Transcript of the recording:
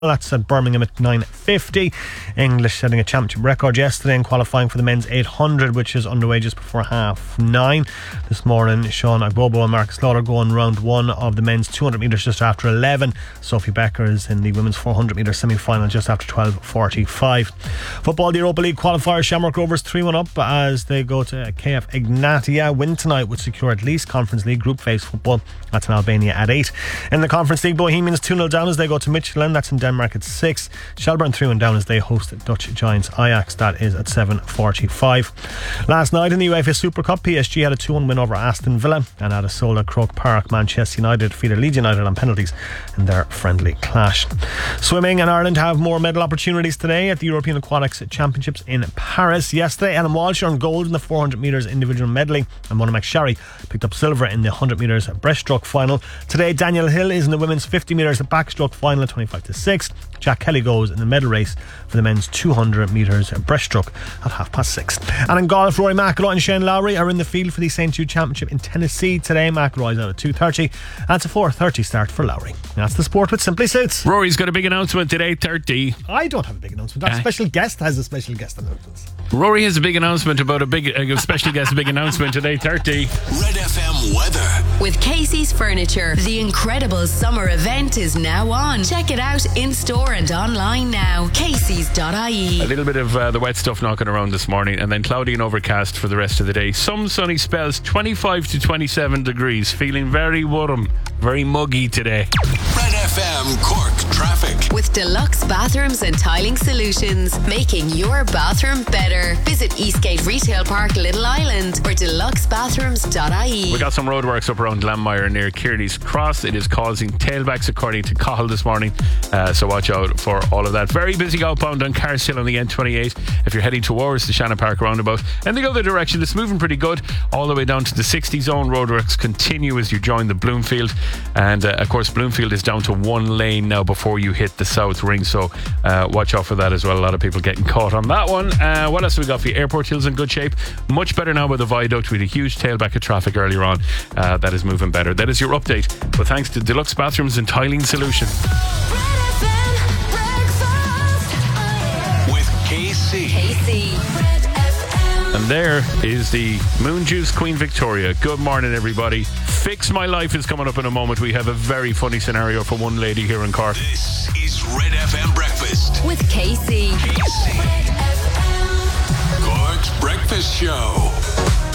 That's at Birmingham at 9:50. English setting a championship record yesterday in qualifying for the men's 800, which is underway just before 9:30. This morning, Sean Agbobo and Marcus Lawler go on round one of the men's 200 metres just after 11. Sophie Becker is in the women's 400 metre semi-final just after 12:45. Football, the Europa League qualifiers, Shamrock Rovers 3-1 up as they go to KF Ignatia. Win tonight would secure at least Conference League group phase football. That's in Albania at 8. In the Conference League, Bohemians 2-0 down as they go to Michelin. That's in Denmark at 6. Shelburne 3-1 down as they host Dutch giants Ajax. That is at 7:45. Last night in the UEFA Super Cup, PSG had a 2-1 win over Aston Villa, and at Asola Croke Park, Manchester United defeated Leeds United on penalties in their friendly clash. Swimming, and Ireland have more medal opportunities today at the European Aquatics Championships in Paris. Yesterday, Ellen Walsh earned gold in the 400 metres individual medley, and Mona McSharry picked up silver in the 100 metres breaststroke final. Today, Daniel Hill is in the women's 50 metres backstroke final at 25-6. Jack Kelly goes in the medal race for the men's 200 metres breaststroke at 6:30. And in golf, Rory McIlroy and Shane Lowry are in the field for the St. Jude Championship in Tennessee today. McIlroy's out at 2:30, and it's a 4:30 start for Lowry. That's the sport with Simply Suits. Rory's got a big announcement at 8:30. I don't have a big announcement. Our special guest has a special guest announcement. Rory has a big announcement about a special guest big announcement at 8:30. Red FM weather. With Casey's Furniture, the incredible summer event is now on. Check it out in store and online now. Casey's.ie. A little bit of the wet stuff knocking around this morning, and then cloudy and overcast for the rest of the day. Some sunny spells, 25 to 27 degrees. Feeling very warm, very muggy today. Red FM Cork traffic. With Deluxe Bathrooms and Tiling Solutions, making your bathroom better. Visit Eastgate Retail Park, Little Island, or deluxebathrooms.ie. We got some roadworks up around Glanmire near Kearney's Cross. It is causing tailbacks according to Cahill this morning, so watch out for all of that. Very busy outbound on Carshill on the N28 if you're heading towards the Shannon Park roundabout. And the other direction, it's moving pretty good all the way down to the 60 zone. Roadworks continue as you join the Bloomfield, and of course Bloomfield is down to one lane now before you hit the South Ring, so watch out for that as well. A lot of people getting caught on that one. What else have we got for you? Airport Hill's in good shape, much better now with the viaduct. We had a huge tailback of traffic earlier on. That is moving better. That is your update, but thanks to Deluxe Bathrooms and Tiling Solution. With KC. And there is the Moon Juice Queen Victoria. Good morning, everybody. Fix My Life is coming up in a moment. We have a very funny scenario for one lady here in Cork. This is Red FM Breakfast. With Casey. Cork's Breakfast Show.